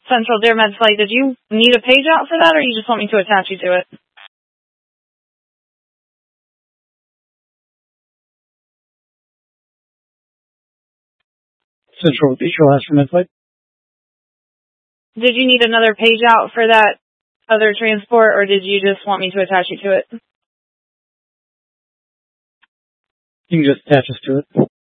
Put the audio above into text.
Central Dare Med flight, did you need a page out for that, or you just want me to attach you to it? Central Alaska Med flight. Did you need another page out for that other transport, or did you just want me to attach you to it? You can just attach us to it.